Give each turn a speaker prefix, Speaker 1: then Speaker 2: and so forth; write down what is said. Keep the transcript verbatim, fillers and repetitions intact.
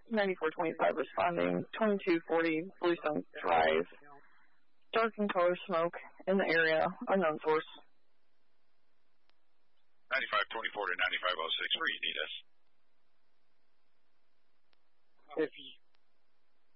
Speaker 1: ninety-four twenty-five responding, twenty-two forty Bluestone Drive. Dark and color smoke in the area, unknown source.
Speaker 2: ninety-five twenty-four to ninety-five oh six, where you need us.
Speaker 3: If you